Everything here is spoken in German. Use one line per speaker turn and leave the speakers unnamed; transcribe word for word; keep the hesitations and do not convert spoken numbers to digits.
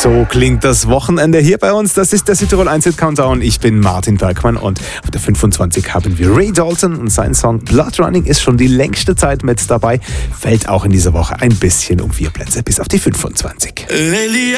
So klingt das Wochenende hier bei uns. Das ist der Südtirol eins Hit Countdown. Ich bin Martin Bergmann und auf der fünfundzwanzig haben wir Ray Dalton und sein Song Blood Running ist schon die längste Zeit mit dabei. Fällt auch in dieser Woche ein bisschen um vier Plätze bis auf die fünfundzwanzig.